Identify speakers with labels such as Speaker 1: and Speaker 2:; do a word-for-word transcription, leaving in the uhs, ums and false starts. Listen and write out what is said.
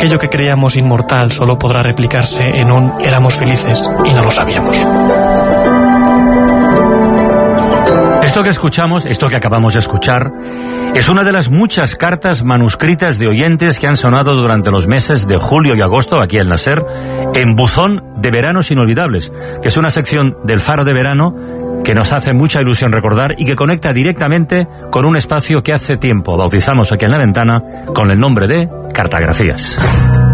Speaker 1: aquello que creíamos inmortal solo podrá replicarse en un éramos felices y no lo sabíamos.
Speaker 2: Esto que escuchamos, esto que acabamos de escuchar, es una de las muchas cartas manuscritas de oyentes que han sonado durante los meses de julio y agosto aquí en la SER, en Buzón de Veranos Inolvidables, que es una sección del Faro de Verano que nos hace mucha ilusión recordar y que conecta directamente con un espacio que hace tiempo bautizamos aquí en La Ventana con el nombre de Cartagrafías.